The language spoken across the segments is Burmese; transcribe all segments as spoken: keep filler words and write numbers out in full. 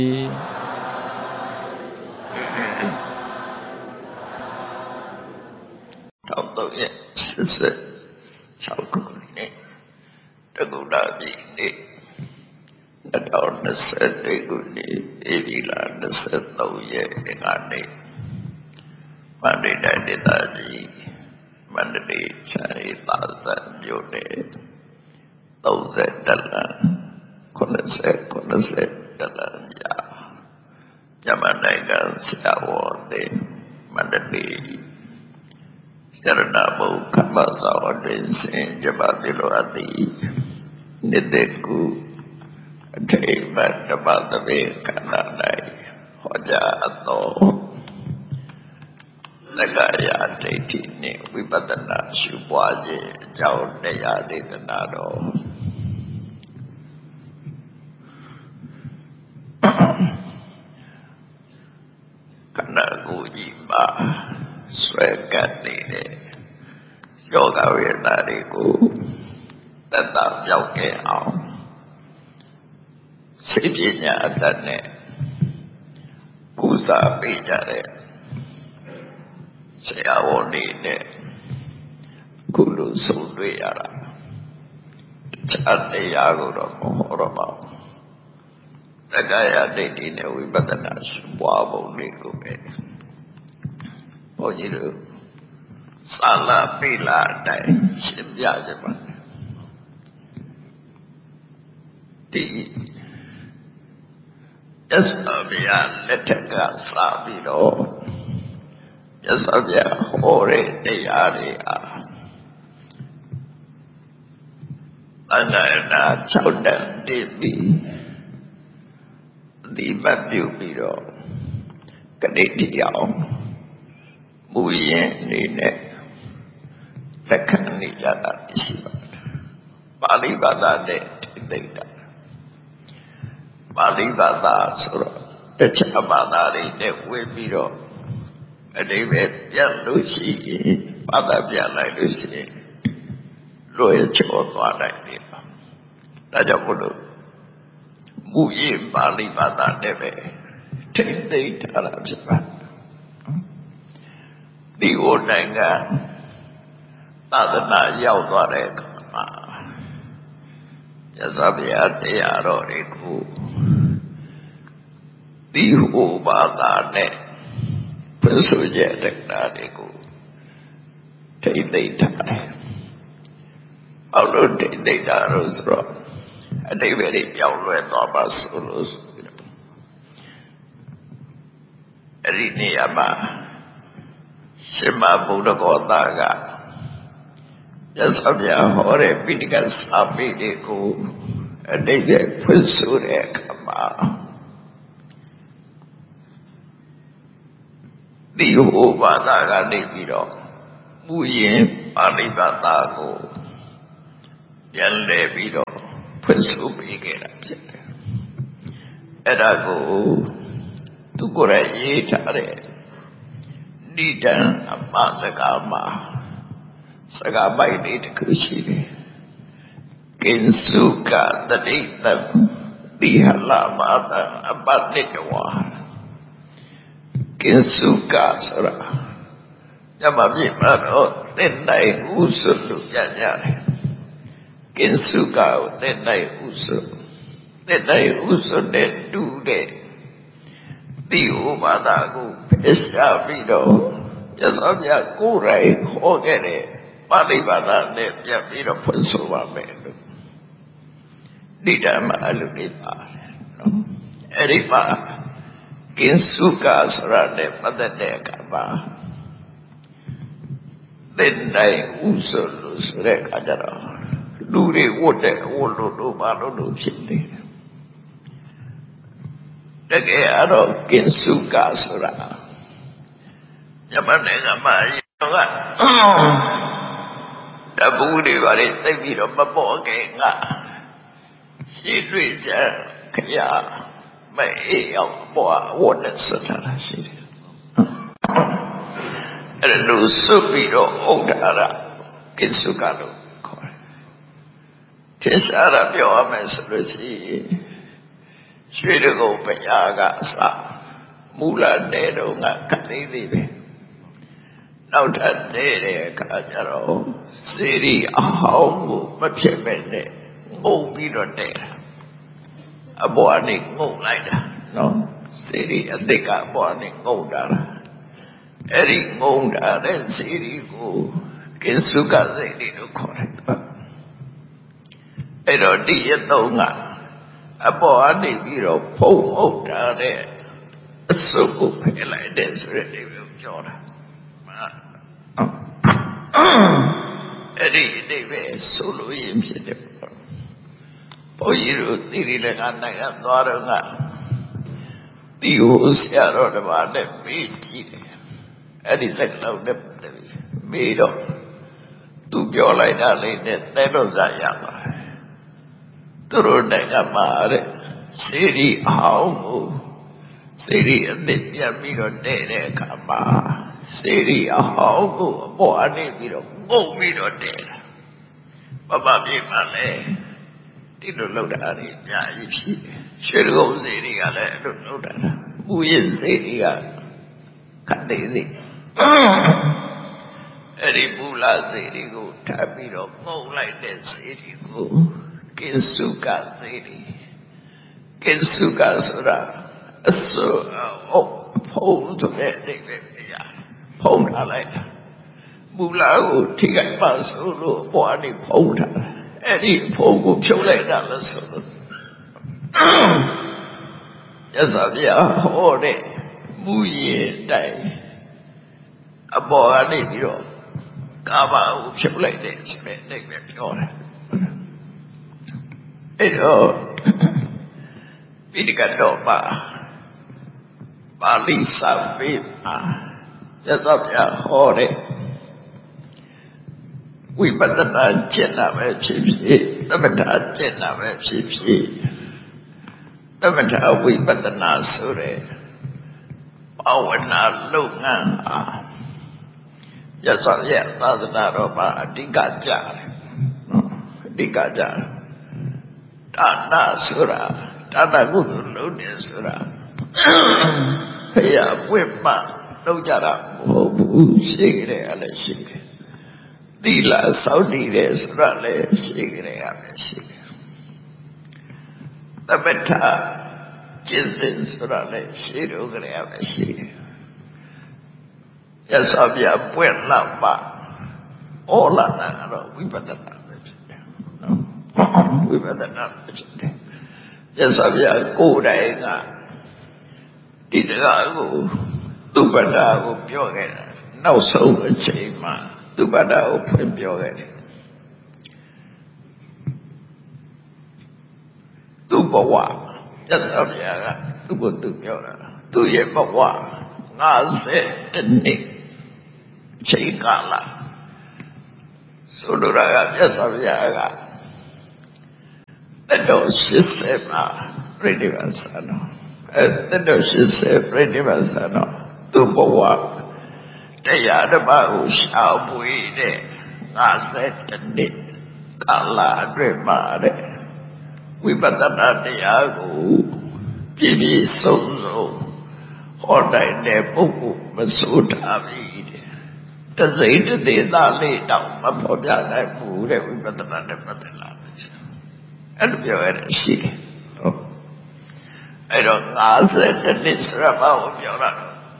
Trong tôi nhận sự sự sau cùng này đã cũng đã bị đi đã đó là sẽ đi cũng đi vì là nó sẽ tàu về để ngàn đi mà đi đây đi ta gì mà đi chạy ta dẫn vô để tàu sẽ đặt là con nó sẽ con nó sẽ đặt là nhà nhà mà này gần sẽ vào để mà đi Jaranamu kama sawadin sin jabadilo ati nideku Adhiman namadami kananay Hoja ato Nagaya ditini Vipadana subwaji Jao naya ditanado Kana gujima Swekat ni Yoga Vietnariku Tetap jauh ke au Sipinya adane Pusa bijare Sayawoni ne Kulu sundri yara Chate yaguro mohoroma Nagaya didi ne Vipadana Subwabo niku me Ojiru Sala pila dai Simya jaman Di Yasabya letaka sabiro Yasabya hore deyari a Anayana chaudan devi Di babyu biro Kadeti yao Muyen ni ne Lekani jada isibat Bali bada ne Tidita Bali bada sura Techa bada ne Webiro Adive Pian Lucy Bada Pian Lai Lucy Loya Cho Tua Lai Nipa Taja Mudu Muyen Bali bada neve Tidita Arab Sibat Đi vô này ngà Ta thân là giàu tòa đề mà Nhà xa bia tế à rồi đi cụ Đi hù bà ta nè Phân số dễ đắc đá đi cụ Thấy đầy thải Bảo luôn thấy đầy thải rồi rồi Ở đây về đi giàu luyện tòa bà số lô Ở đây nè mà Sima Buddha Kotaga Yasabya Hore Pidika Sabi Deku Adege Pusure Kama Dihu Badaga Deviro Muye Palibata Go Yan Deviro Pusubi Gerapse Edago Tukura Yetare Nidan Amma Sagama Sagabai Nita Kushiri Kinsuka Taditam Dihalamata Abaditawa Kinsuka Sara Yamabimano Tendai Usulu Yanyari Kinsuka Tendai Usul Tendai Usul Den Dude Diu Madagu Pesha Vido Yasabya Kurai Hogere Palibada Ne Yamiro Pusuma Menu Didama Alukita Eripa Kinsuka Sarane Padane Kaba Dendai Usul Surek Ajara Duri Wote Wolu Manu Shindi Dage Aro Kinsuka Sura Yamane Gama Yoga Taburi Vari Teviro Baboge She reached Kaya May of Boa Warden Satana City And a new Supiro Ogara Kinsukano Tisara Pio Messi ရွှေတကုတ်ဘုရားကအစမူလတဲတော့ကခတ်သေးသေးပဲနောက်ထပ်တဲတဲ့အခါကျတော့စေရီအဟောင်းကိုမဖြစ်ပဲနဲ့ငုံပြီးတော့တဲတာအပေါ်ကနေငုံလိုက်တာနော်စေရီအသစ်ကအပေါ်ကနေငုံတာအဲ့ဒီငုံတာတဲ့စေရီကိုကိစုကစေရီလို့ခေါ်တယ်အဲ့တော့ဒီရသုံးကအပေါ်ကနေပြီးတော့ဖုံအုပ်တာတဲ့အစုပ်ကိုဖယ်လိုက်တဲ့ဆိုတဲ့အိဗယ်ပြောတာအဲ့ဒီအိဗယ်ဆိုလို့ရင်ဖြစ်တယ်ဘုန်းကြီးတို့သီရိလကနိုင်ငံသွားတော့ကဒီဟိုဆရာတော်တပါးနဲ့မေးကြည့်တယ်အဲ့ဒီစက်လောက်နဲ့ပတ်သက်ပြီးမေးတော့သူပြောလိုက်တာလေးနဲ့တဲတော့စားရပါတယ်သူတို့နိုင်ငံမှာတဲ့စေရီအဟောင်းကိုစေရီအသစ်ပြန်ပြီးတော့တဲ့တဲ့အခါမှာစေရီအဟောင်းကိုအပေါ်အနေပြီးတော့ငုံပြီးတော့တဲ့တာဘာမှပြေးမှလဲဒီလိုလောက်တာအများကြီးဖြစ်ရွှေကုန်းစေရီကလည်းအဲ့လိုလောက်တာပူရင်စေရီကခတ်သေးသေးအဲ့ဒီပူလာစေရီကိုထပ်ပြီးတော့ငုံလိုက်တဲ့စေရီကိုကိစုကစေရီကိစုကဆိုတာအစိုးအဖုံးဆိုတဲ့အိဗယ်ပြရဖုံးထားလိုက်တာမူလာကိုထိခိုက်ပါဆိုလို့ဘွားနေဖုံးထားအဲ့ဒီဖုံးကိုဖြုတ်လိုက်တာလို့ဆိုလို့ရသဗျာဟောတဲ့မူရင်တိုင်အပေါ်ကနေပြီးတော့ကာဘာကိုဖြုတ်လိုက်တဲ့ဆိုတဲ့အိဗယ်ပြောတယ်အဲ့တော့ပိဋကတော်ပါပါဠိစာပေမှာရသော်ပြဟောတဲ့ဝိပဿနာကျင့်တာပဲဖြစ်ဖြစ်သမထကျင့်တာပဲဖြစ်ဖြစ်သမထဝိပဿနာဆိုတဲ့ဘာဝနာလုပ်ငန်းဟာရသော်ပြသာသနာတော်မှာအဓိကကြတယ်အဓိကကြတယ်ဒါနဆိုတာဒါနကုသိုလ်လုပ်တယ်ဆိုတာဖယားပွင့်မှလုပ်ကြတာမဟုတ်ဘူးရှိကြတယ်အဲ့လည်းရှိတယ်သီလစောင့်တည်တယ်ဆိုတာလည်းရှိကြတယ်အဲ့လည်းရှိတယ်သမထကျင့်စဉ်ဆိုတာလည်းရှိတော့ကြတယ်အဲ့လည်းရှိတယ်ရသော်ပြပွင့်လာမှဩလာတာကတော့ဝိပဿနာပဲဖြစ်တယ်နော်ဝိပဿနာပဲဖြစ်တယ်ရသော်ပြကိုယ်တိုင်ကဒီစကားကိုသူပ္ပဒါကိုပြောခဲ့တာနောက်ဆုံးအချိန်မှာသူပ္ပဒါကိုဖွင့်ပြောခဲ့တယ်သူ့ဘဝရသော်ပြကသူ့ကိုသူပြောတာသူ့ရဲ့ဘဝငါးဆယ်နှစ်အချိန်ကာလဆိုလိုတာကရသော်ပြကတတော်ရှစ်ဆယ်မှာပြိဋိဘဆာနောအဲ့တတော်ရှစ်ဆယ်ပြိဋိဘဆာနောသူ့ဘဝတရားဓမ္မကိုရှောင်ပွေတဲ့ငါးဆယ်နှစ်ကာလအတွင်းမှာတဲ့ဝိပဿနာတရားကိုပြည့်ပြည့်စုံစုံဟောနိုင်တဲ့ပုဂ္ဂိုလ်မဆိုးထားပြီတဲ့တစိမ့်တသေးသားလေးတောင်မဖော်ပြနိုင်ဘူးတဲ့ဝိပဿနာနဲ့ပတ်သက်လာအဲ့လိုပြောရတဲ့ရှိတယ်ဟုတ်အဲ့တော့ငါးဆယ်နှစ်ဆိုတာဘာကိုပြောတာ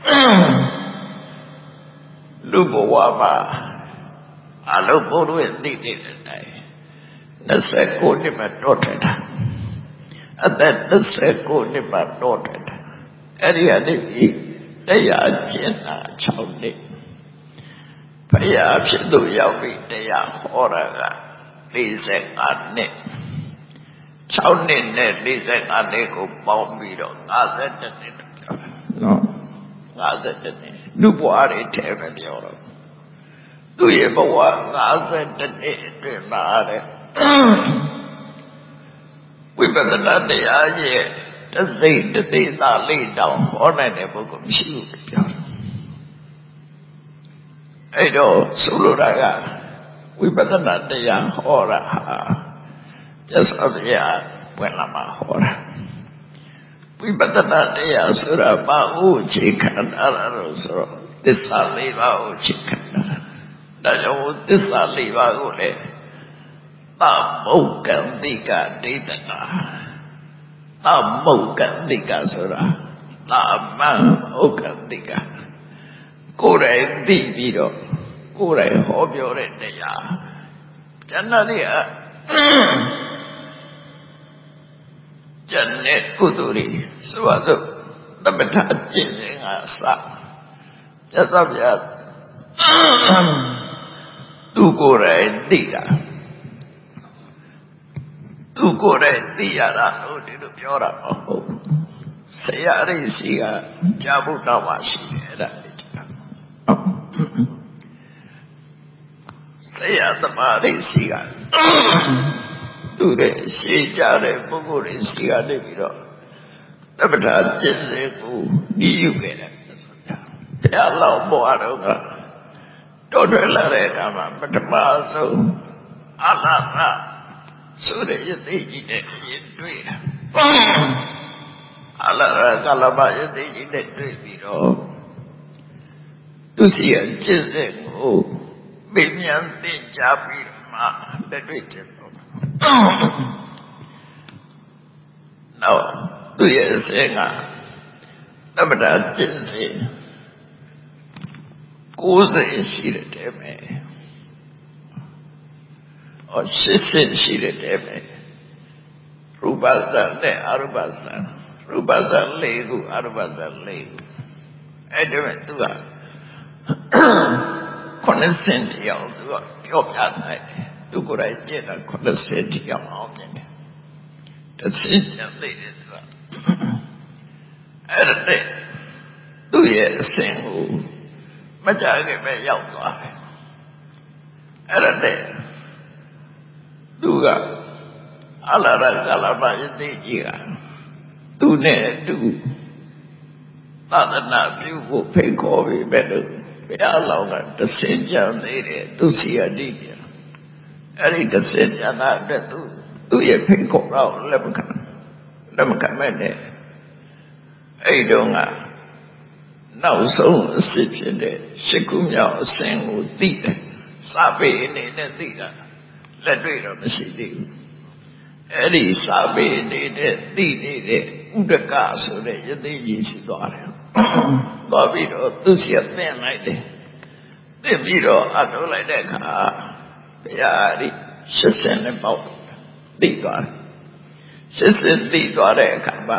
လူဘဝမှာအလုံးဘုရားသိနေတဲ့အတိုင်းနှစ်ဆယ်ကိုနှစ်မှတော့ထတာအသက်နှစ်ဆယ်ကိုနှစ်မှတော့ထတာအဲ့ဒီအနေနဲ့တရားကျင့်တာ၆နှစ်ဘုရားဖြစ်သူရောက်ပြီးတရားဟောတာက၄၅နှစ်၆နှစ်နဲ့၄၅နှစ်ကိုပေါင်းပြီးတော့၅၁နှစ်ပြောတာနော်၅၁နှစ်လူဘဝတွေထဲပဲပြောတော့သူ့ရဲ့ဘဝ၅၁နှစ်အတွင်းမှာတဲ့ဝိပဿနာတရားရဲ့တသိတသိသာလေးတောင်ဟောနိုင်တဲ့ပုဂ္ဂိုလ်မရှိဘူးပြောတာအဲ့တော့ဆိုလိုတာကဝိပဿနာတရားဟောတာဟာမြတ်စွာဘုရားပွင့်လာမှာဟောတာဝိပဿနာတရားဆိုတာဘာကိုအခြေခံတာလို့ဆိုတော့သစ္စာလေးပါးကိုအခြေခံတာဒါကြောင့်သစ္စာလေးပါးကိုလေသမုတ်ကံတိကဒိဋ္ဌနာသမုတ်ကံတိကဆိုတာသမုတ်ကံတိကကိုယ်တိုင်သိပြီးတော့ကိုယ်တိုင်ဟောပြောတဲ့တရားကျန်တဲ့တွေကကျန်တဲ့ကုသိုလ်တွေဆိုတော့သမထကျင့်စဉ်ကစမြတ်စွာဘုရားသူကိုယ်တိုင်သိတာသူကိုယ်တိုင်သိရတာလို့ဒီလိုပြောတာမဟုတ်ဘူးဆရာရိစီကကြာဖို့တော့မှရှိတယ်အဲ့ဒါလေးတခါဆရာသမားရိစီကသူတဲ့ရှေးကြတဲ့ပုဂ္ဂိုလ်တွေစီကနေပြီးတော့သမထကျင့်စဉ်ကိုဤယူခဲ့တယ်ဘုရားလောက်ပေါ်တော့ကတော်ထွက်လာတဲ့အခါမှာပထမဆုံးအလားရဆိုတဲ့ယသိကြီးနဲ့ရင်တွေ့တာအလားရကလမယသိကြီးနဲ့တွေ့ပြီးတော့သူစီရဲ့ကျင့်စဉ်ကိုပြင်းပြန်သင်ကြားပြီးမှလက်တွေ့ကျင့်တော့နောက်သူရဲ့အစဉ်ကသမထကျင့်စဉ်ကိုယ်စိတ်ရှိတဲ့တဲမဲ့ဟောရှစ်စစ်ရှိတဲ့တဲမဲ့ရူပဇာနဲ့အရူပဇာရူပဇာလေးခုအရူပဇာလေးခုအဲ့ဒါမဲ့သူကခုနှစ်ဆင့်တရားသူကပြောပြနိုင်တယ်သူကိုယ်တိုင်ကျင့်တာခုနှစ်ဆင့်တရားအောင်မြင်တယ်တစ်ဆင့်ကျန်သေးတယ်သူကအဲ့ဒါနဲ့သူ့ရဲ့အစဉ်ကိုမကြခင်ပဲရောက်သွားတယ်အဲ့ဒါနဲ့သူကအလာရကလမယသိကြီးကသူနဲ့အတူသာသနာပြုဖို့ဖိတ်ခေါ်ပြီးပဲလို့ဘုရားလောင်းကတဆင်ကြံသေးတယ်သူစီရတိပြန်အဲ့ဒီတဆင်ကြံတာအတွက်သူသူ့ရဲ့ဖိတ်ခေါ်တော့လက်မခံလက်မခံမဲ့နဲ့အဲ့တုန်းကနောက်ဆုံးအစစ်ဖြစ်တဲ့ရှစ်ခုမြောက်အစဉ်ကိုသိတယ်စာပေအနေနဲ့သိတာလက်တွေ့တော့မရှိသေးဘူးအဲ့ဒီစာပေအနေနဲ့သိနေတဲ့ဥဒကဆိုတဲ့ယသိကြီးရှိသွားတယ်သွားပြီးတော့သူစီသင်လိုက်တယ်သင်ပြီးတော့အထုတ်လိုက်တဲ့အခါဘုရားဒီရှစ်ဆင်နဲ့ပေါ့သိသွားတယ်ရှစ်ဆင်သိသွားတဲ့အခါမှာ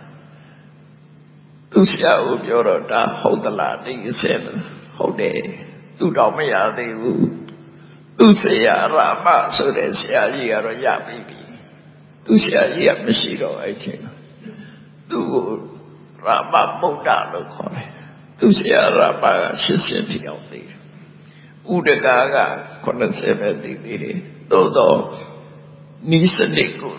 သူဆရာကိုပြောတော့ဒါဟုတ်သလားဒီအစင်ဟုတ်တယ်သူတော့မရသေးဘူးသူဆရာရမဆိုတဲ့ဆရာကြီးကတော့ရပြီပြီသူဆရာကြီးကမရှိတော့အဲ့ချိန်သူ့ကိုရမဗုဒ္ဓလို့ခေါ်တယ်သူဆရာရမကရှစ်ဆင်တိအောင်သိတယ်ဥဒကာကခုနှစ်ဆယ်ပဲသိသေးတယ်သို့တော့နိစ္စနစ်ကို